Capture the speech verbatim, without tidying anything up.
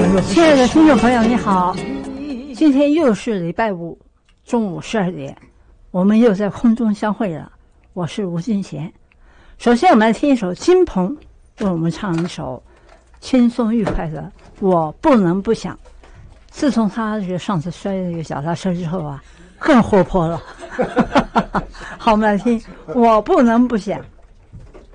亲爱的听众朋友，你好！今天又是礼拜五中午十二点，我们又在空中相会了。我是吴金贤。首先，我们来听一首金鹏为我们唱一首轻松愉快的《我不能不想》。自从他这个上次摔了一个脚踏车之后啊，更活泼了。好，我们来听《我不能不想》。